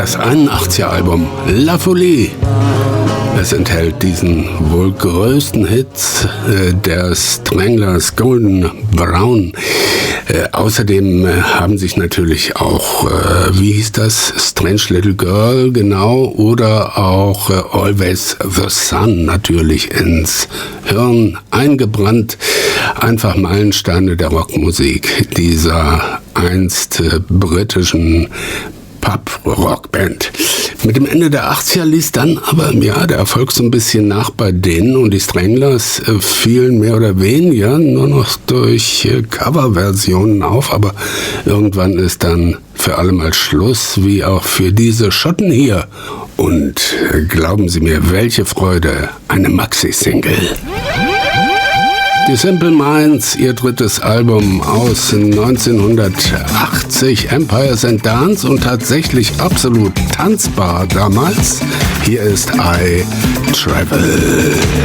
Das 81er Album La Folie. Es enthält diesen wohl größten Hit der Stranglers, Golden Brown. Außerdem haben sich natürlich auch, wie hieß das, Strange Little Girl, genau, oder auch Always the Sun natürlich ins Hirn eingebrannt. Einfach Meilensteine der Rockmusik dieser einst britischen Pub-Rockband. Mit dem Ende der 80er ließ dann aber der Erfolg so ein bisschen nach bei denen und die Stranglers fielen mehr oder weniger nur noch durch Coverversionen auf, aber irgendwann ist dann für alle mal Schluss, wie auch für diese Schotten hier. Und glauben Sie mir, welche Freude, eine Maxi-Single. Die Simple Minds, ihr drittes Album aus 1980, Empires and Dance, und tatsächlich absolut tanzbar damals. Hier ist I Travel.